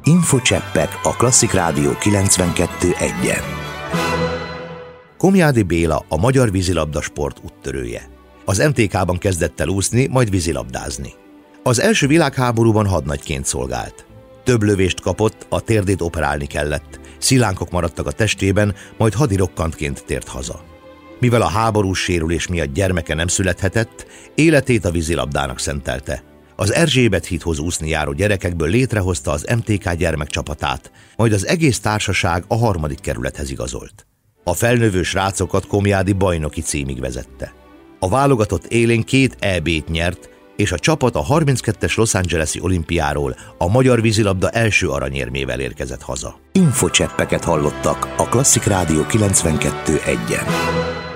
Infocseppek a Klasszik Rádió 92.1-en. Komjádi Béla a magyar vízilabda sport úttörője. Az MTK-ban kezdett el úszni, majd vízilabdázni. Az első világháborúban hadnagyként szolgált. Több lövést kapott, a térdét operálni kellett, szilánkok maradtak a testében, majd hadirokkantként tért haza. Mivel a háborús sérülés miatt gyermeke nem születhetett, életét a vízilabdának szentelte. Az Erzsébet hídhoz úszni járó gyerekekből létrehozta az MTK gyermekcsapatát, majd az egész társaság a 3. kerülethez igazolt. A felnövő srácokat komjádi bajnoki címig vezette. A válogatott élén 2 EB-t nyert, és a csapat a 32-es Los Angeles-i olimpiáról a magyar vízilabda első aranyérmével érkezett haza. Infocseppeket hallottak a Klasszik Rádió 92.1-en.